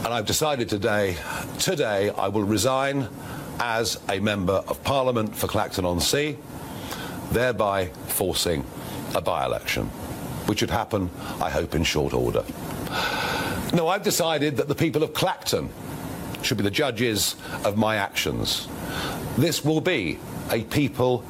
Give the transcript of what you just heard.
and I've decided today I will resign as a Member of Parliament for Clacton-on-Sea, thereby forcing a by-election, which would happen, I hope, in short order. No, I've decided that the people of Clacton should be the judges of my actions. This will be a people